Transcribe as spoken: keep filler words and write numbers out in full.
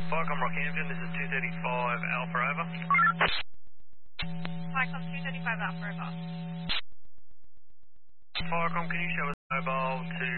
Firecom Rockhampton, this is two thirty-five Alpha over. Firecom two thirty-five Alpha over. Firecom, can you show us mobile to